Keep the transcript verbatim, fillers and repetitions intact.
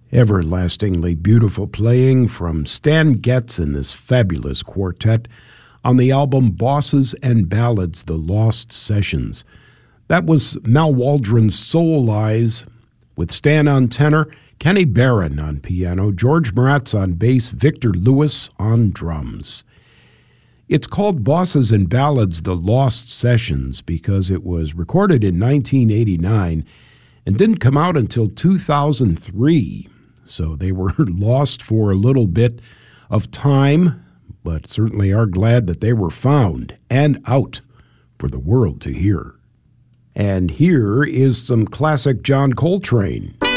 Everlastingly beautiful playing from Stan Getz and this fabulous quartet on the album Bosses and Ballads, The Lost Sessions. That was Mal Waldron's Soul Eyes, with Stan on tenor, Kenny Barron on piano, George Maratz on bass, Victor Lewis on drums. It's called Bosses and Ballads, The Lost Sessions because it was recorded in nineteen eighty-nine and didn't come out until two thousand three. So they were lost for a little bit of time, but certainly are glad that they were found and out for the world to hear. And here is some classic John Coltrane.